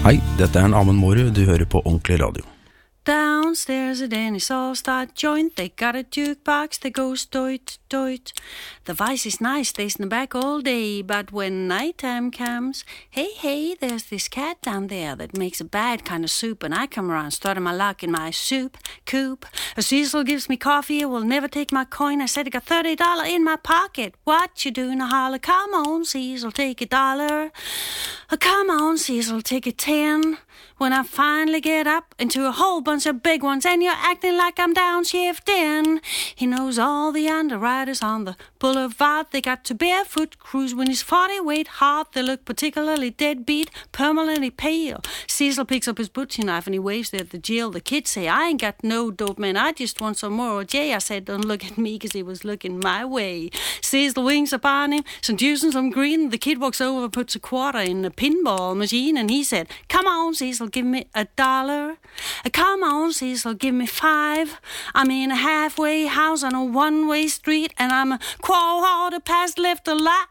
Hei, dette en Amund Mårud, du hører på Ordentlig Radio. Downstairs at Dennis All-Star joint, they got a jukebox that goes doit, doit. The voice is nice, stays in the back all day, but when nighttime comes, hey, there's this cat down there that makes a bad kind of soup, and I come around starting my luck in my soup coop. Cecil gives me coffee, will never take my coin. I said I got $30 in my pocket. What you doing? I holler, come on, Cecil, take $1. Come on, Cecil, take 10. When I finally get up into a whole bunch of big ones and you're acting like I'm downshifting. He knows all the underwriters on the boulevard. They got to barefoot cruise when he's 40 weight hard. They look particularly deadbeat, permanently pale. Cecil picks up his butcher knife and he waves it at the jail. The kids say, I ain't got no dope, man. I just want some more OJ. I said, don't look at me, 'cause he was looking my way. Cecil wings upon him, some juice and some green. The kid walks over, puts a quarter in a pinball machine, and he said, come on, Cecil, give me $1. Come on, Cecil, give me 5. I'm in a halfway house on a one-way street, and I'm a quarter past left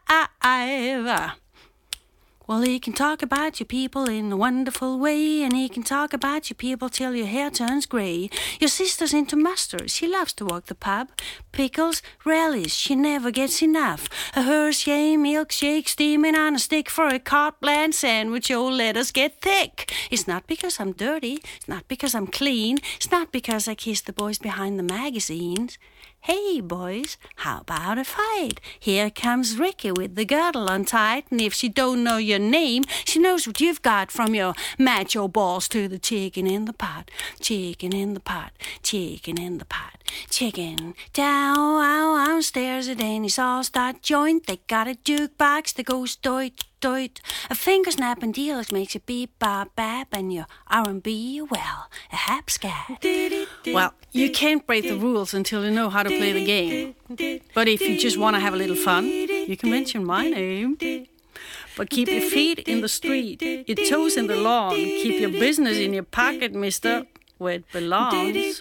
alive. Well, he can talk about your people in a wonderful way, and he can talk about your people till your hair turns grey. Your sister's into mustard, she loves to walk the pub. Pickles, relish, she never gets enough. A Hershey milkshake steaming on a stick for a carte blanche sandwich, oh, let us get thick. It's not because I'm dirty, it's not because I'm clean, it's not because I kiss the boys behind the magazines. Hey, boys, how about a fight? Here comes Ricky with the girdle untied, and if she don't know your name, she knows what you've got from your macho balls to the chicken in the pot. Chicken in the pot, chicken in the pot. Chicken downstairs at Dennis All-Star joint. They got a jukebox that goes doit, doit. A finger snapping deal that makes you beep, bop, bap, and your R&B, well, a hapscat. Well, you can't break the rules until you know how to play the game. But if you just want to have a little fun, you can mention my name. But keep your feet in the street, your toes in the lawn. Keep your business in your pocket, mister, where it belongs.